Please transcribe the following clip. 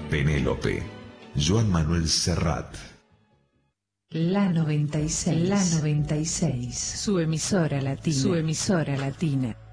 Penélope, Joan Manuel Serrat. La 96, su emisora latina.